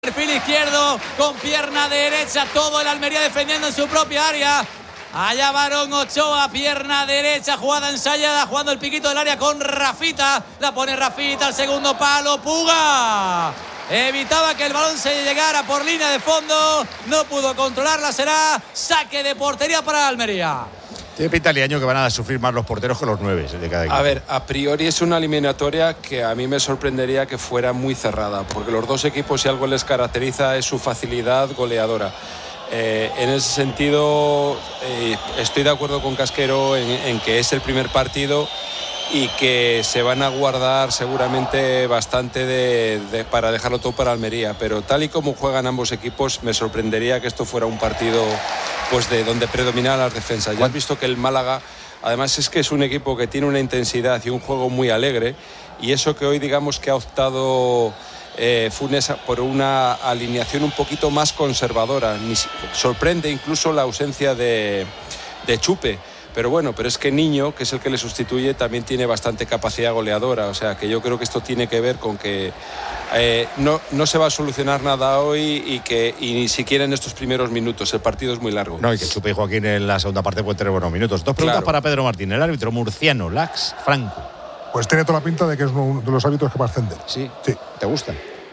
Perfil izquierdo con pierna derecha, todo el Almería defendiendo en su propia área. Allá va Aarón Ochoa, pierna derecha, jugada ensayada, jugando el piquito del área con Rafita. La pone Rafita al segundo palo, Puga. Evitaba que el balón se llegara por línea de fondo, no pudo controlarla, será saque de portería para Almería. Tiene pinta el año que van a sufrir más los porteros que los 9 de cada equipo. A ver, a priori es una eliminatoria que a mí me sorprendería que fuera muy cerrada, porque los dos equipos, si algo les caracteriza, es su facilidad goleadora. En ese sentido, estoy de acuerdo con Casquero en que es el primer partido y que se van a guardar seguramente bastante para dejarlo todo para Almería, pero tal y como juegan ambos equipos, me sorprendería que esto fuera un partido pues de donde predominan las defensas. Ya has visto que el Málaga, además, es que es un equipo que tiene una intensidad y un juego muy alegre, y eso que hoy digamos que ha optado Funes por una alineación un poquito más conservadora. Sorprende incluso la ausencia de Chupe. Pero bueno, pero es que Niño, que es el que le sustituye, también tiene bastante capacidad goleadora. O sea, que yo creo que esto tiene que ver con que no se va a solucionar nada hoy y ni siquiera en estos primeros minutos. El partido es muy largo. No, y que Chupe y Joaquín en la segunda parte pueden tener buenos minutos. Dos preguntas para Pedro Martín. El árbitro murciano, Lax Franco. Pues tiene toda la pinta de que es uno de los árbitros que va a ascender. Sí. ¿Te gusta?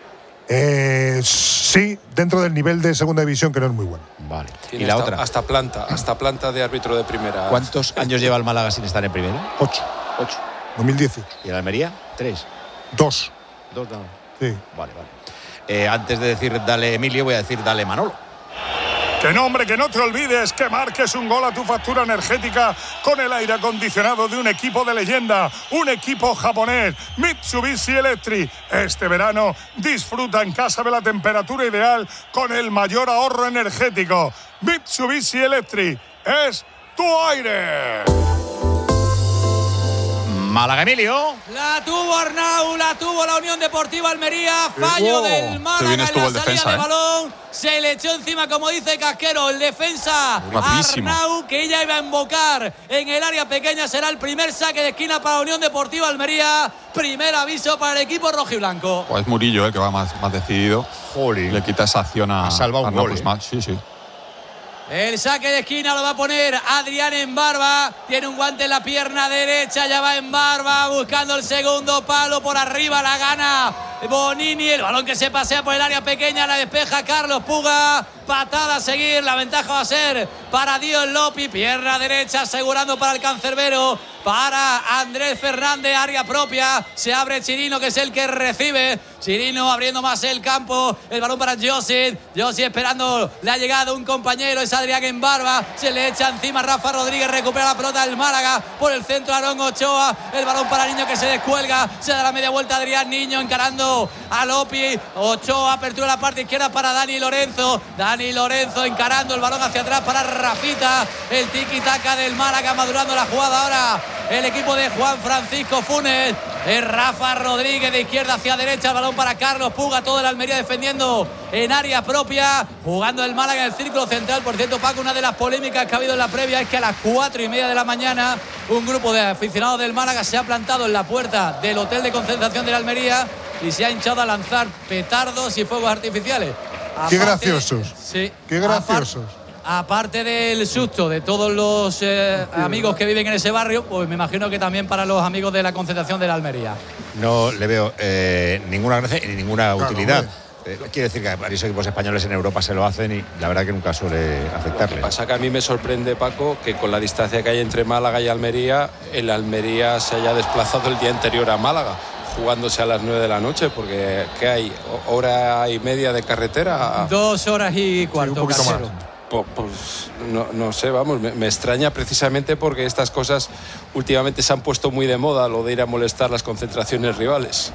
Sí, dentro del nivel de segunda división, que no es muy bueno. Vale. Tiene ¿Y la otra? Hasta planta de árbitro de primera. ¿Cuántos años lleva el Málaga sin estar en primera? 8. 2018. ¿Y el Almería? 3. 2. 2 no. Sí. Vale. Antes de decir dale Emilio, voy a decir dale Manolo. Que no, hombre, que no te olvides que marques un gol a tu factura energética con el aire acondicionado de un equipo de leyenda, un equipo japonés, Mitsubishi Electric. Este verano disfruta en casa de la temperatura ideal con el mayor ahorro energético. Mitsubishi Electric es tu aire. Málaga, Emilio. La tuvo Arnau, la tuvo la Unión Deportiva Almería. Fallo del Málaga en la salida de balón. Se le echó encima, como dice Casquero, el defensa Arnau, que ella iba a embocar en el área pequeña. Será el primer saque de esquina para la Unión Deportiva Almería. Primer aviso para el equipo rojiblanco. Pues es Murillo el que va más decidido. Jolín. Le quita esa acción a salvado un gol. Sí. El saque de esquina lo va a poner Adrián Embarba. Tiene un guante en la pierna derecha. Ya va Embarba buscando el segundo palo. Por arriba la gana Bonini. El balón que se pasea por el área pequeña. La despeja Carlos Puga. Patada a seguir. La ventaja va a ser para Dios Lopi. Pierna derecha asegurando para el cancerbero. Para Andrés Fernández, área propia. Se abre Chirino, que es el que recibe. Chirino abriendo más el campo. El balón para Josi. Josi esperando la llegada de un compañero. Es Adrián Embarba. Se le echa encima Rafa Rodríguez. Recupera la pelota del Málaga. Por el centro Aarón Ochoa. El balón para Niño, que se descuelga. Se da la media vuelta Adrián Niño encarando a Lopi. Ochoa, apertura la parte izquierda para Dani Lorenzo. Dani Lorenzo encarando el balón hacia atrás para Rafita. El tiki-taka del Málaga madurando la jugada ahora. El equipo de Juan Francisco Funes. Es Rafa Rodríguez de izquierda hacia derecha. El balón para Carlos Puga. Todo el Almería defendiendo en área propia. Jugando el Málaga en el círculo central. Por cierto, Paco, una de las polémicas que ha habido en la previa es que a las 4:30 de la mañana un grupo de aficionados del Málaga se ha plantado en la puerta del hotel de concentración de la Almería y se ha hinchado a lanzar petardos y fuegos artificiales. Qué graciosos. Sí. Qué graciosos. Aparte del susto de todos los amigos que viven en ese barrio, pues me imagino que también para los amigos de la concentración de la Almería. No le veo ninguna gracia ni ninguna utilidad. Quiero decir que varios equipos españoles en Europa se lo hacen y la verdad que nunca suele afectarle. Lo que pasa que a mí me sorprende, Paco, que con la distancia que hay entre Málaga y Almería, el Almería se haya desplazado el día anterior a Málaga, jugándose a las 9 de la noche, porque ¿qué hay? ¿Hora y media de carretera? 2 horas y cuarto. Sí, un poquito más. Pues no sé, vamos, me extraña precisamente porque estas cosas últimamente se han puesto muy de moda, lo de ir a molestar las concentraciones rivales.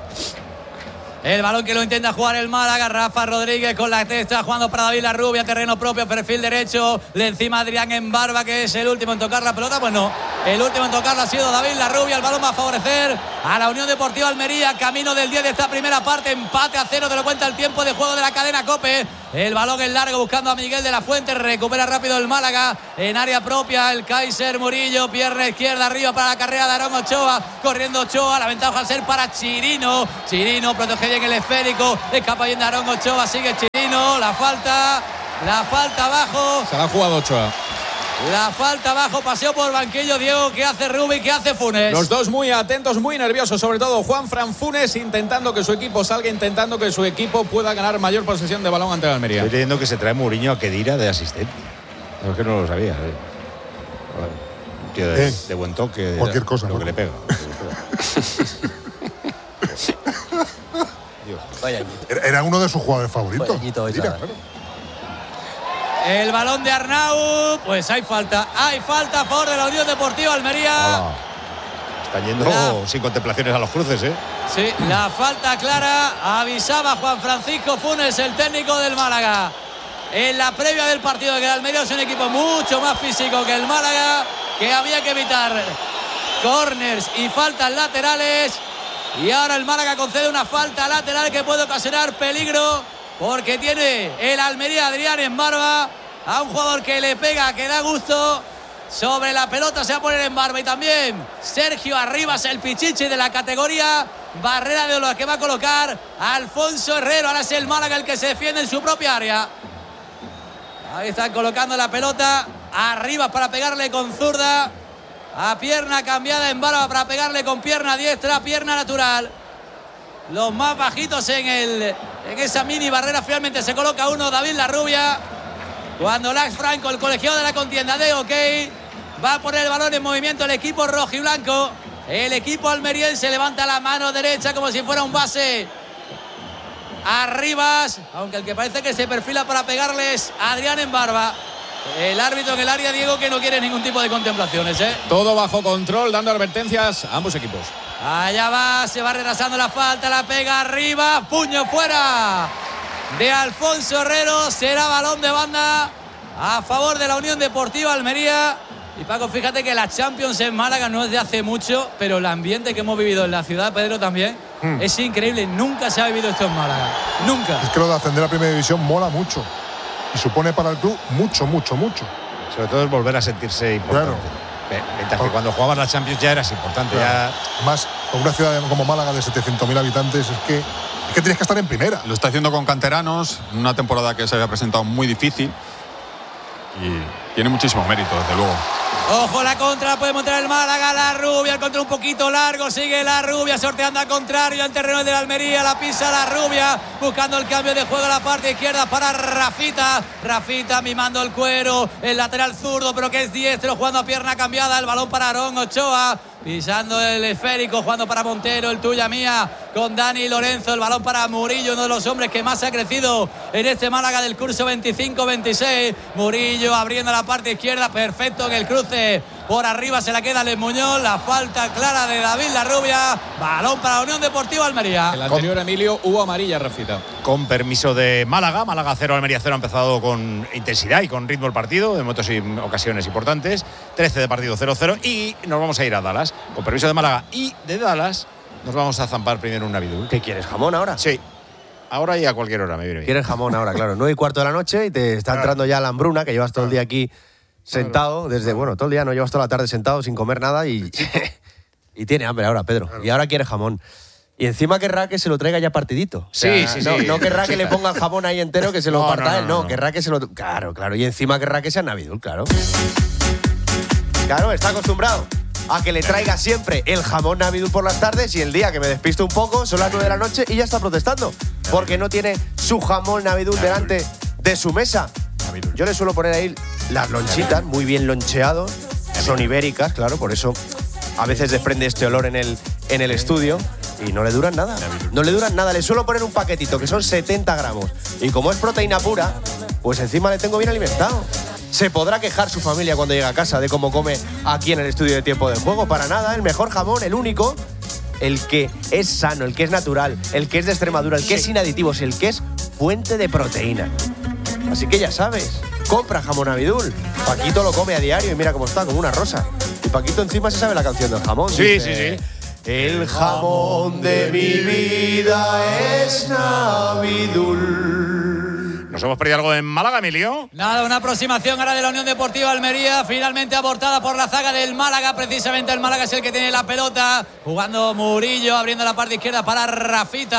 El balón que lo intenta jugar el Málaga. Rafa Rodríguez con la testa jugando para David Larrubia. Terreno propio, perfil derecho. Le encima Adrián Embarba, que es el último en tocar la pelota. Pues no, el último en tocarla ha sido David Larrubia. El balón va a favorecer a la Unión Deportiva Almería. Camino del 10 de esta primera parte. Empate a 0, te lo cuenta el tiempo de juego de la cadena COPE. El balón es largo buscando a Miguel de la Fuente. Recupera rápido el Málaga en área propia. El Kaiser Murillo, pierna izquierda arriba para la carrera de Aarón Ochoa. Corriendo Ochoa, la ventaja al ser para Chirino. Chirino protege bien el esférico. Escapa bien de Aarón Ochoa. Sigue Chirino. Merino, la falta abajo. Se la ha jugado Ochoa. La falta abajo, paseo por banquillo, Diego. ¿Qué hace Rubi? ¿Qué hace Funes? Los dos muy atentos, muy nerviosos, sobre todo Juanfran Funes, intentando que su equipo salga, intentando que su equipo pueda ganar mayor posesión de balón ante el Almería. Estoy leyendo que se trae Mourinho a Kedira de asistente. No, es que no lo sabía. Un tío de buen toque. Cualquier cosa. Lo que le pega. Vaya, Era uno de sus jugadores favoritos. Mira, el balón de Arnau, pues hay falta a favor de la Unión Deportiva Almería. Están yendo sin contemplaciones a los cruces, ¿eh? Sí, la falta clara, avisaba Juan Francisco Funes, el técnico del Málaga, en la previa del partido, de que el Almería es un equipo mucho más físico que el Málaga, que había que evitar corners y faltas laterales, y ahora el Málaga concede una falta lateral que puede ocasionar peligro, porque tiene el Almería Adrián en barba a un jugador que le pega, que da gusto. Sobre la pelota se va a poner en barba, y también Sergio Arribas, el pichichi de la categoría. Barrera de oro que va a colocar Alfonso Herrero. Ahora es el Málaga el que se defiende en su propia área. Ahí están colocando la pelota. Arribas para pegarle con zurda, a pierna cambiada en barba para pegarle con pierna diestra, pierna natural. Los más bajitos en esa mini barrera. Finalmente se coloca uno, David Larrubia. Cuando Lax Franco, el colegiado de la contienda, de OK, va a poner el balón en movimiento el equipo rojiblanco. El equipo almeriense levanta la mano derecha como si fuera un base. Arribas, aunque el que parece que se perfila para pegarle es Adrián en barba. El árbitro en el área, Diego, que no quiere ningún tipo de contemplaciones, ¿eh? Todo bajo control, dando advertencias a ambos equipos. Allá va, se va retrasando la falta, la pega arriba, puño fuera de Alfonso Herrero. Será balón de banda a favor de la Unión Deportiva Almería. Y Paco, fíjate que la Champions en Málaga no es de hace mucho, pero el ambiente que hemos vivido en la ciudad, Pedro, también es increíble. Nunca se ha vivido esto en Málaga, nunca. Es que lo de ascender a Primera División mola mucho y supone para el club mucho. Sobre todo es volver a sentirse importante. Claro. Mientras que cuando jugabas la Champions ya eras importante. Claro. Ya... Más, con una ciudad como Málaga de 700.000 habitantes, es que tienes que estar en primera. Lo está haciendo con canteranos, en una temporada que se había presentado muy difícil y tiene muchísimo mérito, desde luego. Ojo, la contra, puede montar el Málaga, la Rubia, el control un poquito largo, sigue la Rubia, sorteando al contrario, en terreno de la Almería, la pisa la Rubia, buscando el cambio de juego a la parte izquierda para Rafita mimando el cuero, el lateral zurdo, pero que es diestro, jugando a pierna cambiada, el balón para Aarón Ochoa, pisando el esférico, jugando para Montero, el tuya mía, con Dani Lorenzo, el balón para Murillo, uno de los hombres que más ha crecido en este Málaga del curso 25-26, Murillo abriendo la parte izquierda, perfecto en el cruce, por arriba se la queda Les Muñoz, la falta clara de David Larrubia, balón para la Unión Deportiva Almería. El anterior, Emilio, hubo amarilla, Rafita. Con permiso de Málaga 0, Almería 0, ha empezado con intensidad y con ritmo el partido, en momentos y ocasiones importantes, 13 de partido 0-0, y nos vamos a ir a Dallas. Con permiso de Málaga y de Dallas, nos vamos a zampar primero un Navidul. ¿Qué quieres, jamón ahora? Sí. Ahora y a cualquier hora, me viene bien. Quieres jamón ahora, claro. 9:15 de la noche y te está entrando ya la hambruna, que llevas todo el día aquí sentado, todo el día, no llevas toda la tarde sentado sin comer nada y tiene hambre ahora, Pedro. Y ahora quiere jamón. Y encima querrá que se lo traiga ya partidito. Sí. No querrá que le ponga el jamón ahí entero, que se lo parta él. No, querrá que se lo... Claro. Y encima querrá que sea Navidul, claro. Claro, está acostumbrado a que le traiga siempre el jamón Navidul por las tardes, y el día que me despisto un poco son las 9 de la noche y ya está protestando porque no tiene su jamón Navidul delante de su mesa. Yo le suelo poner ahí las lonchitas, muy bien loncheados, son ibéricas, claro, por eso a veces desprende este olor en el estudio y no le duran nada. No le duran nada, le suelo poner un paquetito que son 70 gramos y como es proteína pura, pues encima le tengo bien alimentado. Se podrá quejar su familia cuando llegue a casa de cómo come aquí en el estudio de Tiempo de Juego. Para nada, el mejor jamón, el único, el que es sano, el que es natural, el que es de Extremadura, el que es sin aditivos, el que es fuente de proteína. Así que ya sabes, compra jamón Navidul. Paquito lo come a diario y mira cómo está, como una rosa. Y Paquito encima se sabe la canción del jamón. Sí. El jamón de mi vida es Navidul. ¿Nos hemos perdido algo en Málaga, Emilio? Nada, una aproximación ahora de la Unión Deportiva Almería, finalmente abortada por la zaga del Málaga. Precisamente el Málaga es el que tiene la pelota, jugando Murillo, abriendo la parte izquierda para Rafita.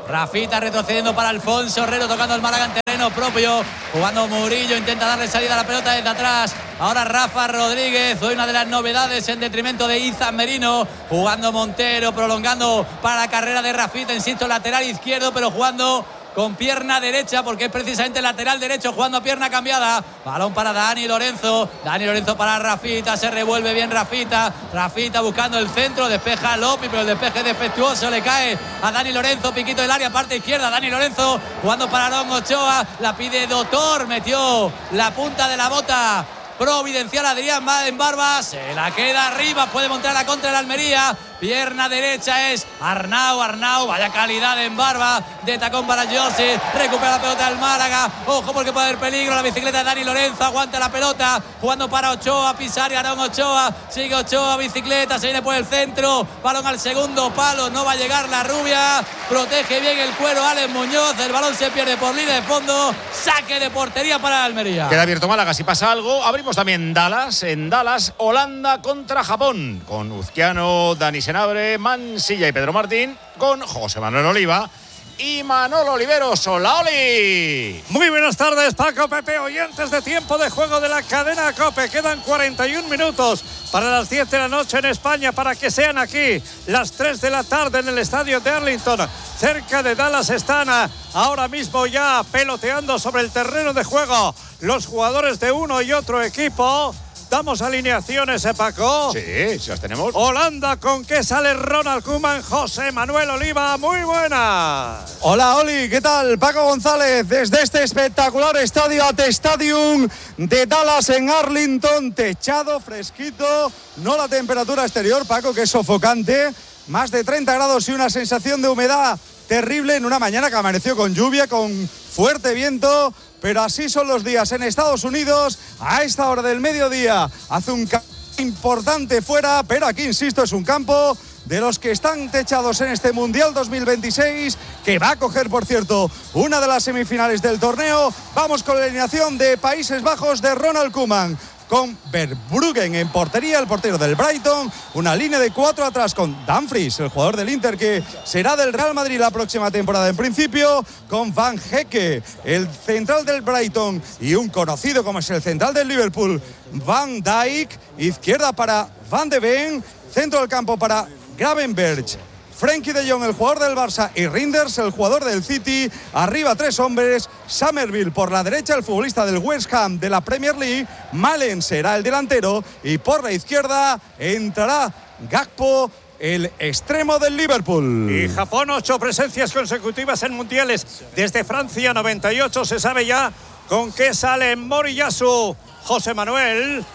Rafita retrocediendo para Alfonso Herrero, tocando el Málaga en terreno propio. Jugando Murillo, intenta darle salida a la pelota desde atrás. Ahora Rafa Rodríguez, hoy una de las novedades en detrimento de Izan Merino. Jugando Montero, prolongando para la carrera de Rafita, insisto, lateral izquierdo, pero jugando con pierna derecha, porque es precisamente lateral derecho, jugando a pierna cambiada. Balón para Dani Lorenzo para Rafita, se revuelve bien Rafita buscando el centro, despeja Lopi, pero el despeje defectuoso, le cae a Dani Lorenzo, piquito del área, parte izquierda, Dani Lorenzo jugando para Aarón Ochoa, la pide Doctor, metió la punta de la bota providencial Adrián en Barba, se la queda arriba, puede montar la contra de la Almería. Pierna derecha es Arnau, vaya calidad en Barba, de tacón para José, recupera la pelota del Málaga, ojo porque puede haber peligro, la bicicleta de Dani Lorenzo, aguanta la pelota, jugando para Ochoa, pisar y Aarón Ochoa, sigue Ochoa, bicicleta, se viene por el centro, balón al segundo palo, no va a llegar la rubia, protege bien el cuero Alex Muñoz, el balón se pierde por línea de fondo, saque de portería para la Almería. Queda abierto Málaga, si pasa algo, abrimos también Dallas, en Dallas, Holanda contra Japón, con Uzquiano, Dani Senabre, Mansilla y Pedro Martín, con José Manuel Oliva y Manolo Oliveros. ¡Hola, Oli! Muy buenas tardes, Paco, Pepe, oyentes de Tiempo de Juego de la cadena COPE. Quedan 41 minutos para las 10 de la noche en España, para que sean aquí las 3 de la tarde en el estadio de Arlington, cerca de Dallas. Están ahora mismo ya peloteando sobre el terreno de juego los jugadores de uno y otro equipo. Damos alineaciones, Paco. Sí, las tenemos. Holanda, ¿con qué sale Ronald Koeman? José Manuel Oliva, muy buenas. Hola, Oli, ¿qué tal? Paco González, desde este espectacular estadio AT Stadium de Dallas en Arlington, techado, fresquito, no la temperatura exterior, Paco, que es sofocante, más de 30 grados y una sensación de humedad terrible en una mañana que amaneció con lluvia, con fuerte viento. Pero así son los días en Estados Unidos a esta hora del mediodía. Hace un campo importante fuera, pero aquí, insisto, es un campo de los que están techados en este Mundial 2026, que va a coger, por cierto, una de las semifinales del torneo. Vamos con la alineación de Países Bajos de Ronald Koeman, con Verbruggen en portería, el portero del Brighton, una línea de 4 atrás con Dumfries, el jugador del Inter que será del Real Madrid la próxima temporada en principio, con Van Hecke, el central del Brighton, y un conocido como es el central del Liverpool, Van Dijk, izquierda para Van de Ven, centro del campo para Gravenberch, Frenkie de Jong, el jugador del Barça, y Reinders, el jugador del City. Arriba 3 hombres, Summerville por la derecha, el futbolista del West Ham de la Premier League, Malen será el delantero, y por la izquierda entrará Gakpo, el extremo del Liverpool. Y Japón, 8 presencias consecutivas en mundiales desde Francia 98. Se sabe ya con qué sale Moriyasu. José Manuel.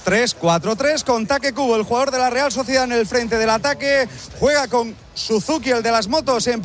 3-4-3 con Take Kubo, el jugador de la Real Sociedad en el frente del ataque. Juega con Suzuki, el de las motos, en